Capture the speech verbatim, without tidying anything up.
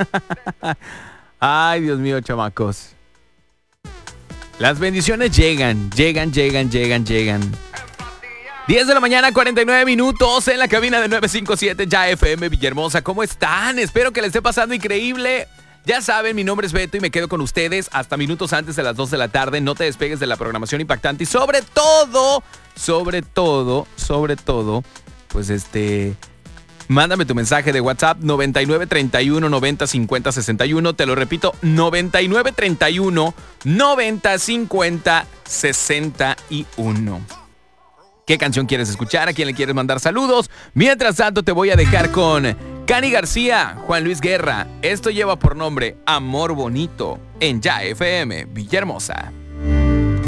Ay, Dios mío, chamacos. Las bendiciones llegan, llegan, llegan, llegan, llegan. diez de la mañana, cuarenta y nueve minutos en la cabina de nueve cinco siete Ya F M Villahermosa. ¿Cómo están? Espero que les esté pasando increíble. Ya saben, mi nombre es Beto y me quedo con ustedes hasta minutos antes de las dos de la tarde. No te despegues de la programación impactante y sobre todo, sobre todo, sobre todo, pues este... mándame tu mensaje de WhatsApp noventa y nueve treinta y uno noventa cincuenta sesenta y uno. Te lo repito, noventa y nueve treinta y uno noventa cincuenta sesenta y uno. ¿Qué canción quieres escuchar? ¿A quién le quieres mandar saludos? Mientras tanto, te voy a dejar con Cani García, Juan Luis Guerra. Esto lleva por nombre Amor Bonito en Ya F M Villahermosa.